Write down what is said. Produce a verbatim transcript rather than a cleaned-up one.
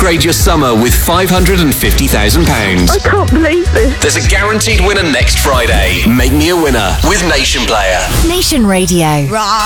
upgrade your summer with five hundred fifty thousand pounds. I can't believe this. There's a guaranteed winner next Friday. Make me a winner with Nation Player. Nation Radio.